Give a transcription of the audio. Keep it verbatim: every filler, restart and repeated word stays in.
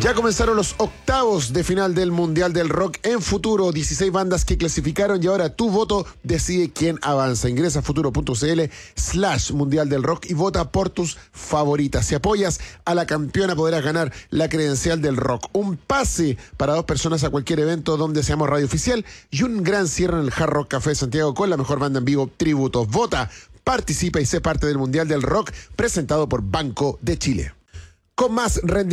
Ya comenzaron los octavos de final del Mundial del Rock en Futuro. dieciséis bandas que clasificaron y ahora tu voto decide quién avanza. Ingresa a futuro.cl slash Mundial del Rock y vota por tus favoritas. Si apoyas a la campeona podrás ganar la credencial del rock. Un pase para dos personas a cualquier evento donde seamos radio oficial y un gran cierre en el Hard Rock Café Santiago con la mejor banda en vivo tributo. Vota, participa y sé parte del Mundial del Rock presentado por Banco de Chile. Con más rendimiento.